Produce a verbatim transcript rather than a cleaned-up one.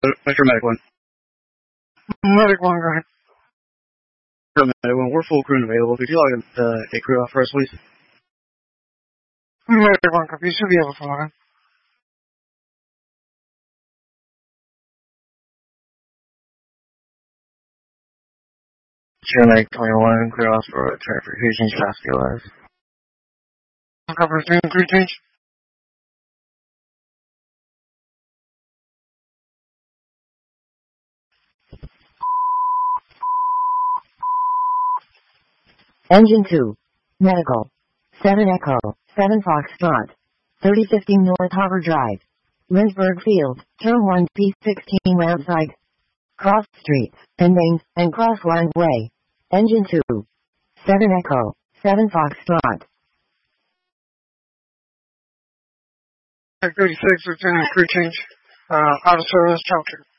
what's your medic one? Medic one, go ahead. Sure, medic one. We're full crew and available. Could you log in, uh, a crew off for us, please? Medic one, copy. You should be able to log in. Sure, medic twenty-one, clear off for traffic. Crew change class T L S. Copy, doing crew change. Engine two. Medical. seven Echo. seven Foxtrot. thirty fifteen North Harbor Drive. Lynchburg Field. Turn one P sixteen ramp side. Cross streets, and main, and Crossland Way. Engine two. seven Echo. seven Foxtrot. thirty-six, returning crew change. Uh, out of service, chapter.